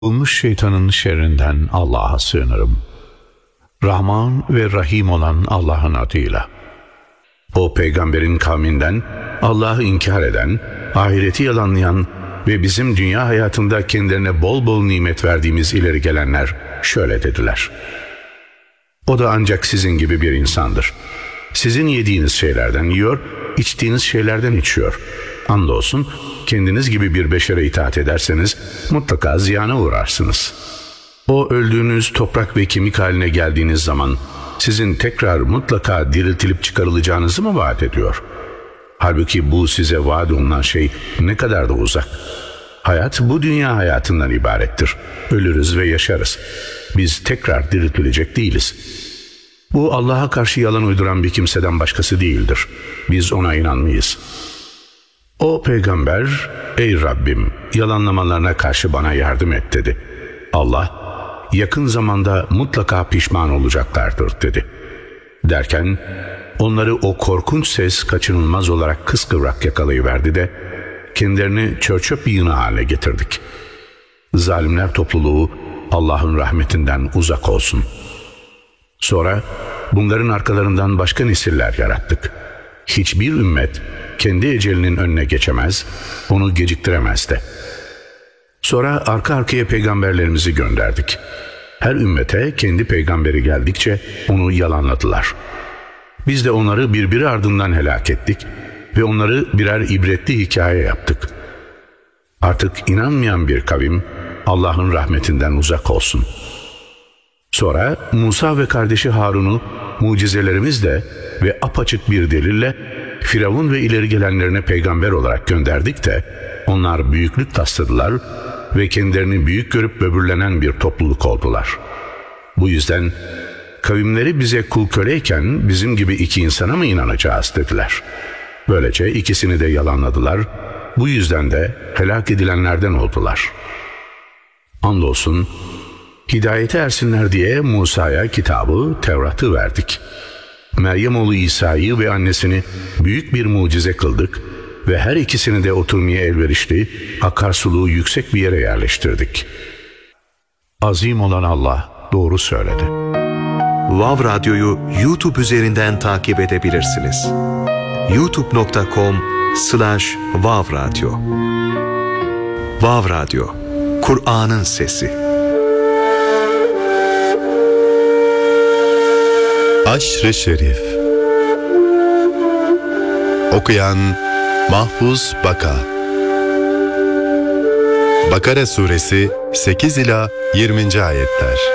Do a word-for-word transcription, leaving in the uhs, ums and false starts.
Olmuş şeytanın şerrinden Allah'a sığınırım. Rahman ve Rahim olan Allah'ın adıyla. O peygamberin kavminden Allah'ı inkar eden, ahireti yalanlayan ve bizim dünya hayatında kendilerine bol bol nimet verdiğimiz ileri gelenler şöyle dediler. O da ancak sizin gibi bir insandır. Sizin yediğiniz şeylerden yiyor, içtiğiniz şeylerden içiyor. Andolsun kendiniz gibi bir beşere itaat ederseniz mutlaka ziyana uğrarsınız. O öldüğünüz toprak ve kemik haline geldiğiniz zaman sizin tekrar mutlaka diriltilip çıkarılacağınızı mı vaat ediyor? Halbuki bu size vaat olunan şey ne kadar da uzak. Hayat bu dünya hayatından ibarettir. Ölürüz ve yaşarız. Biz tekrar diriltilecek değiliz. Bu Allah'a karşı yalan uyduran bir kimseden başkası değildir. Biz ona inanmayız. O peygamber, ey Rabbim, yalanlamalarına karşı bana yardım et dedi. Allah, yakın zamanda mutlaka pişman olacaklardır dedi. Derken onları o korkunç ses kaçınılmaz olarak kıskıvrak yakalayıverdi de kendilerini çörçöp bir yığını haline getirdik. Zalimler topluluğu Allah'ın rahmetinden uzak olsun. Sonra bunların arkalarından başka nesiller yarattık. Hiçbir ümmet kendi ecelinin önüne geçemez, onu geciktiremez de. Sonra arka arkaya peygamberlerimizi gönderdik. Her ümmete kendi peygamberi geldikçe onu yalanladılar. Biz de onları birbiri ardından helak ettik ve onları birer ibretli hikaye yaptık. Artık inanmayan bir kavim Allah'ın rahmetinden uzak olsun. Sonra Musa ve kardeşi Harun'u mucizelerimizle ve apaçık bir delille Firavun ve ileri gelenlerine peygamber olarak gönderdik de onlar büyüklük tasladılar ve kendilerini büyük görüp böbürlenen bir topluluk oldular. Bu yüzden kavimleri bize kul köleyken bizim gibi iki insana mı inanacağız dediler. Böylece ikisini de yalanladılar. Bu yüzden de helak edilenlerden oldular. Andolsun hidayete ersinler diye Musa'ya kitabı, Tevrat'ı verdik. Meryem oğlu İsa'yı ve annesini büyük bir mucize kıldık ve her ikisini de oturmaya elverişli, akarsuluğu yüksek bir yere yerleştirdik. Azim olan Allah doğru söyledi. Vav Radyo'yu YouTube üzerinden takip edebilirsiniz. youtube nokta com slash vav radyo. Vav Radyo, Kur'an'ın sesi. Aşr-ı Şerif. Okuyan Mahfuz Baka. Bakara Suresi sekiz ila yirminci ayetler.